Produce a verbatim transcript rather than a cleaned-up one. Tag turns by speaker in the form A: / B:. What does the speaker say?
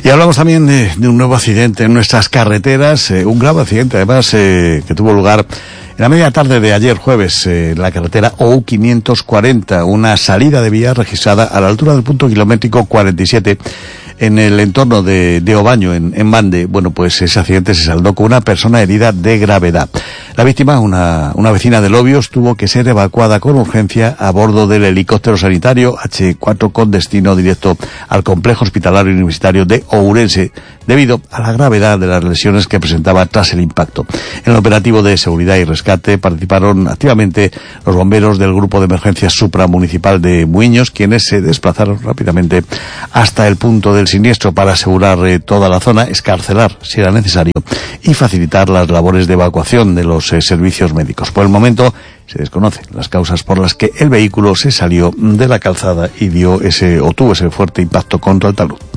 A: Y hablamos también de, de un nuevo accidente en nuestras carreteras, eh, un grave accidente además eh, que tuvo lugar en la media tarde de ayer jueves, eh, la carretera O U quinientos cuarenta, una salida de vía registrada a la altura del punto kilométrico cuarenta y siete en el entorno de, de Obaño, en, en Mande. Bueno, pues ese accidente se saldó con una persona herida de gravedad. La víctima, una, una vecina de Lobios, tuvo que ser evacuada con urgencia a bordo del helicóptero sanitario hache cuatro con destino directo al complejo hospitalario universitario de Ourense, debido a la gravedad de las lesiones que presentaba tras el impacto. En el operativo de seguridad y rescate participaron activamente los bomberos del grupo de emergencias supramunicipal de Muiños, quienes se desplazaron rápidamente hasta el punto del siniestro para asegurar eh, toda la zona, escarcelar si era necesario y facilitar las labores de evacuación de los eh, servicios médicos. Por el momento se desconocen las causas por las que el vehículo se salió de la calzada y dio ese o tuvo ese fuerte impacto contra el talud.